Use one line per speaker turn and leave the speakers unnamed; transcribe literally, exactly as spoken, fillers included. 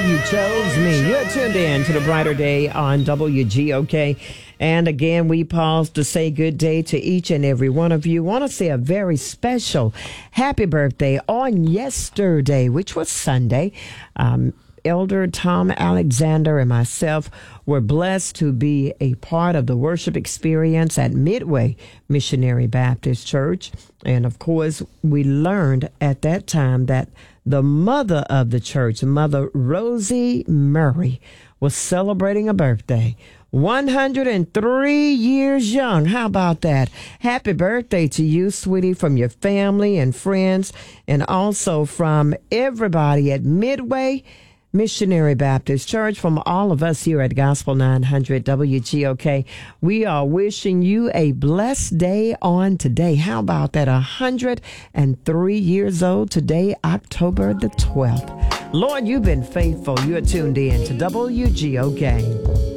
You chose me. You're tuned in to the brighter day on W G O K. And again, we pause to say good day to each and every one of you. Want to say a very special happy birthday on yesterday, which was Sunday. Um, Elder Tom Alexander and myself were blessed to be a part of the worship experience at Midway Missionary Baptist Church. And of course, we learned at that time that the mother of the church, Mother Rosie Murray, was celebrating a birthday. one hundred three years young. How about that? Happy birthday to you, sweetie, from your family and friends, and also from everybody at Midway Missionary Baptist Church. From all of us here at Gospel nine hundred W G O K, we are wishing you a blessed day on today. How about that? one hundred three years old today, October the twelfth. Lord, you've been faithful. You're tuned in to W G O K.